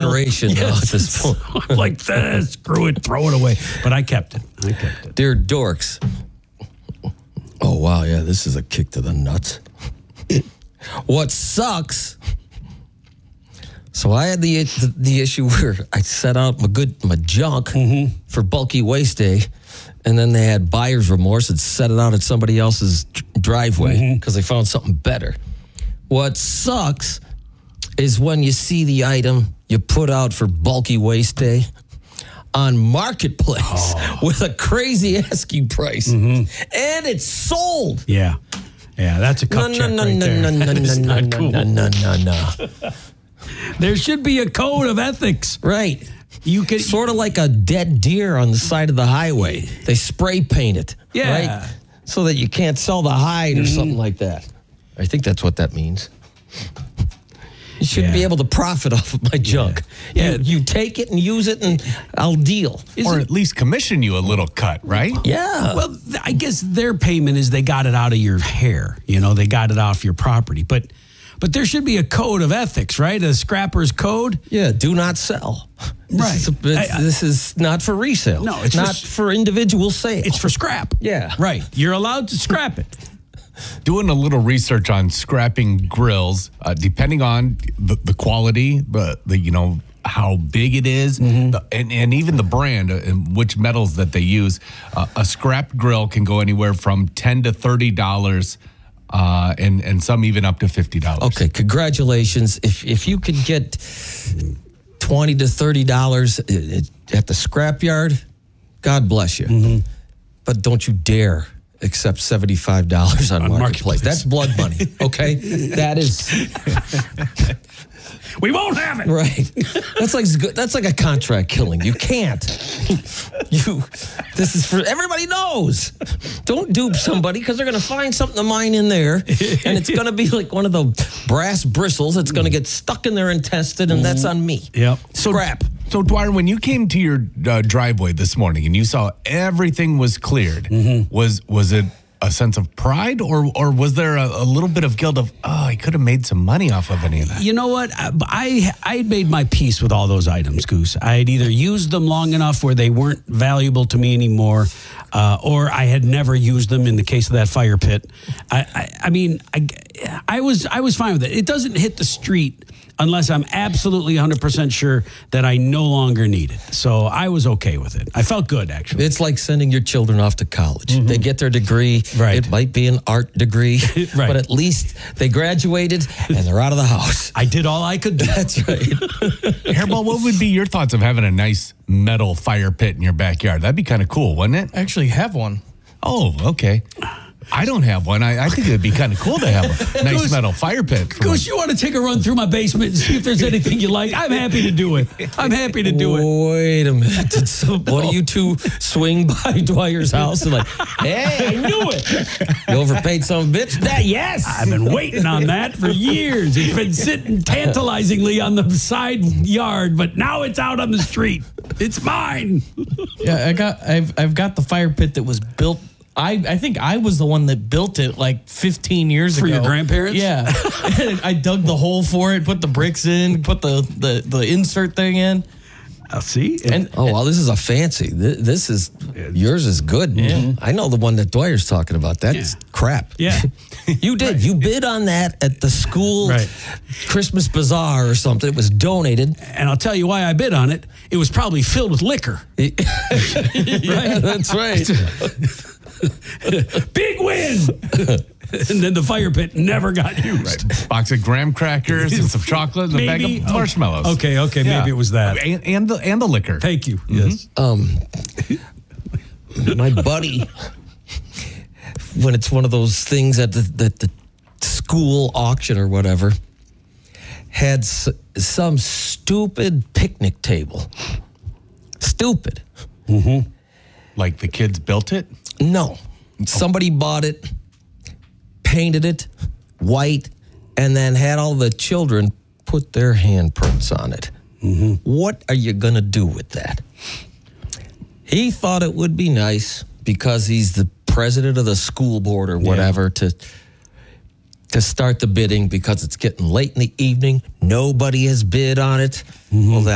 decoration now at this point. Like this, screw it, throw it away. But I kept it. Dear dorks. Oh, wow, yeah, this is a kick to the nuts. What sucks... So I had the issue where I set out my junk for bulky waste day, and then they had buyer's remorse and set it out at somebody else's driveway because they found something better. What sucks is when you see the item you put out for bulky waste day on Marketplace with a crazy asking price, and it's sold. Yeah, that's a cup check right there. No. There should be a code of ethics. Right. You could sort of like a dead deer on the side of the highway. They spray paint it. Yeah. Right? So that you can't sell the hide or something like that. I think that's what that means. You shouldn't be able to profit off of my junk. Yeah. You take it and use it and I'll deal. Or at least commission you a little cut, right? Yeah. Well, I guess their payment is they got it out of your hair. They got it off your property. But there should be a code of ethics, right? A scrapper's code. Yeah, do not sell. Right. This is not for resale. No, it's not for individual sale. It's for scrap. Yeah. Right. You're allowed to scrap it. Doing a little research on scrapping grills, depending on the quality, how big it is, and even the brand and which metals that they use, a scrap grill can go anywhere from $10 to $30. And some even up to $50. Okay, congratulations. If you could get $20 to $30 at the scrapyard, God bless you. But don't you dare accept $75 on Marketplace. That's blood money, okay? That is... We won't have it. Right. That's like a contract killing. You can't. This is for everybody knows. Don't dupe somebody because they're going to find something of mine in there, and it's going to be like one of the brass bristles. It's going to get stuck in there and tested, and that's on me. Yep. Scrap. So, Dwyer, when you came to your driveway this morning and you saw everything was cleared, was it a sense of pride, or was there a little bit of guilt of, I could have made some money off of any of that? You know what? I made my peace with all those items, Goose. I had either used them long enough where they weren't valuable to me anymore, or I had never used them in the case of that fire pit. I was fine with it. It doesn't hit the street unless I'm absolutely 100% sure that I no longer need it. So I was okay with it. I felt good, actually. It's like sending your children off to college. They get their degree. Right. It might be an art degree, Right. but at least they graduated and they're out of the house. I did all I could do. That's right. Hairball, what would be your thoughts of having a nice metal fire pit in your backyard? That'd be kind of cool, wouldn't it? I actually have one. Oh, okay. I don't have one. I think it'd be kind of cool to have a nice Goose, metal fire pit. Goose, you want to take a run through my basement and see if there's anything you like? I'm happy to do it. I'm happy to do it. Wait a minute. Did one of you two swing by Dwyer's house and like, hey, I knew it. You overpaid some bitch? Yes. I've been waiting on that for years. It's been sitting tantalizingly on the side yard, but now it's out on the street. It's mine. Yeah, I've got the fire pit that was built. I think I was the one that built it like 15 years ago. For your grandparents? Yeah. I dug the hole for it, put the bricks in, put the insert thing in. I'll see. Well, this is a fancy. This is, yours is good. Yeah. I know the one that Dwyer's talking about. That's crap. Yeah. You did. Right. You bid on that at the school Christmas bazaar or something. It was donated. And I'll tell you why I bid on it. It was probably filled with liquor. Yeah, that's right. Big win. And then the fire pit never got used. Right. Box of graham crackers and some chocolate and a bag of marshmallows. Okay, yeah. Maybe it was that. And the liquor. Thank you. Yes. My buddy, when it's one of those things at the school auction or whatever, had some stupid picnic table. Stupid. Mm-hmm. Like the kids built it? No. Somebody bought it, painted it white, and then had all the children put their handprints on it. Mm-hmm. What are you going to do with that? He thought it would be nice because he's the president of the school board or whatever to start the bidding because it's getting late in the evening. Nobody has bid on it. Mm-hmm. Well, that